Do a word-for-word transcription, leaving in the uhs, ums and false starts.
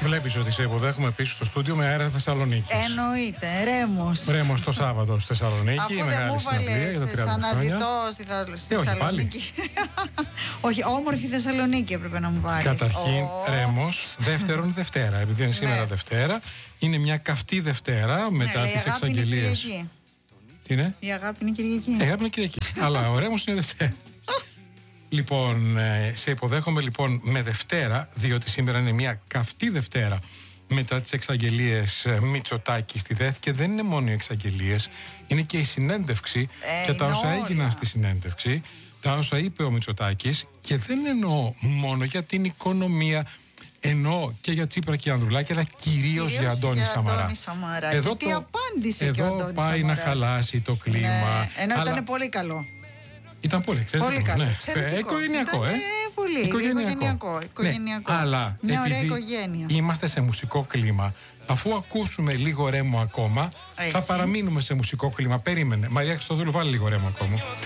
Βλέπεις ότι σε υποδέχομαι πίσω στο στούντιο με αέρα Θεσσαλονίκη. Εννοείται, Ρέμος. Ρέμος το Σάββατο στη Θεσσαλονίκη. Αφού δεν μου βάλες σαν να ζητώ στη Θεσσαλονίκη. Όχι, όμορφη Θεσσαλονίκη έπρεπε να μου βάλεις. Καταρχήν, oh. Ρέμος, δεύτερον Δευτέρα. Επειδή είναι σήμερα ναι. Δευτέρα, είναι μια καυτή Δευτέρα μετά ναι, τις εξαγγελίες. Τι είναι? Η αγάπη είναι Κυριακή. Η αγάπη είναι Κυριακή. Αλλά ο Ρέμος είναι Δευτέρα. Λοιπόν, σε υποδέχομαι λοιπόν με Δευτέρα, διότι σήμερα είναι μια καυτή Δευτέρα μετά τις εξαγγελίες Μητσοτάκη στη ΔΕΘ, και δεν είναι μόνο οι εξαγγελίες, είναι και η συνέντευξη ε, και τα όσα όρια. έγιναν στη συνέντευξη, τα όσα είπε ο Μητσοτάκης, και δεν εννοώ μόνο για την οικονομία, εννοώ και για Τσίπρα και Ανδρουλάκη, αλλά κυρίως, κυρίως για Αντώνη για Σαμαρά. Αντώνη Σαμαρά. Εδώ και τι το, απάντησε εδώ και ο Αντώνης πάει Σαμαράς. να χαλάσει το κλίμα. Ναι, ενώ αλλά... ήταν πολύ καλό. Ήταν πολύ εξαιρετικό. Πολύ καλό. Ναι. Ε, οικογενειακό, ήταν, ε. Πολύ οικογενειακό. οικογενειακό. οικογενειακό. Ναι, αλλά μια ωραία επειδή οικογένεια. Είμαστε σε μουσικό κλίμα, αφού ακούσουμε λίγο Ρέμο ακόμα, έτσι. θα παραμείνουμε σε μουσικό κλίμα. Περίμενε. Μαρία Χριστοδούλου, βάλει λίγο Ρέμο ακόμα.